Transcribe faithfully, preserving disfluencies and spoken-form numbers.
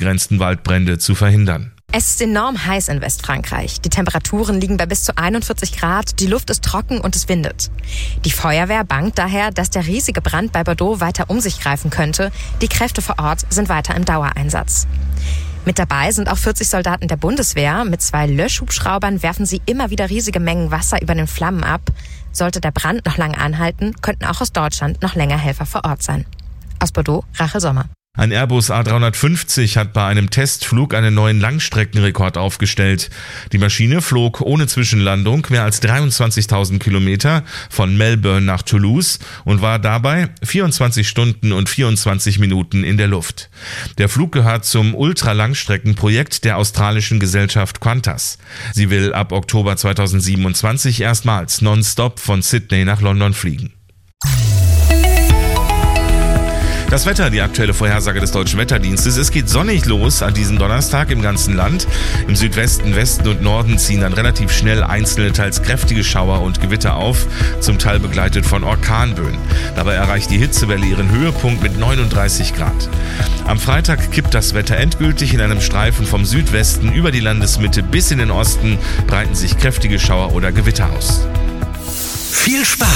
unbegrenzten Waldbrände zu verhindern. Es ist enorm heiß in Westfrankreich. Die Temperaturen liegen bei bis zu einundvierzig Grad, die Luft ist trocken und es windet. Die Feuerwehr bangt daher, dass der riesige Brand bei Bordeaux weiter um sich greifen könnte. Die Kräfte vor Ort sind weiter im Dauereinsatz. Mit dabei sind auch vierzig Soldaten der Bundeswehr. Mit zwei Löschhubschraubern werfen sie immer wieder riesige Mengen Wasser über den Flammen ab. Sollte der Brand noch lange anhalten, könnten auch aus Deutschland noch länger Helfer vor Ort sein. Aus Bordeaux, Rachel Sommer. Ein Airbus A dreihundertfünfzig hat bei einem Testflug einen neuen Langstreckenrekord aufgestellt. Die Maschine flog ohne Zwischenlandung mehr als dreiundzwanzigtausend Kilometer von Melbourne nach Toulouse und war dabei vierundzwanzig Stunden und vierundzwanzig Minuten in der Luft. Der Flug gehört zum Ultralangstreckenprojekt der australischen Gesellschaft Qantas. Sie will ab Oktober zweitausendsiebenundzwanzig erstmals nonstop von Sydney nach London fliegen. Das Wetter, die aktuelle Vorhersage des Deutschen Wetterdienstes. Es geht sonnig los an diesem Donnerstag im ganzen Land. Im Südwesten, Westen und Norden ziehen dann relativ schnell einzelne, teils kräftige Schauer und Gewitter auf, zum Teil begleitet von Orkanböen. Dabei erreicht die Hitzewelle ihren Höhepunkt mit neununddreißig Grad. Am Freitag kippt das Wetter endgültig. In einem Streifen vom Südwesten über die Landesmitte bis in den Osten breiten sich kräftige Schauer oder Gewitter aus. Viel Spaß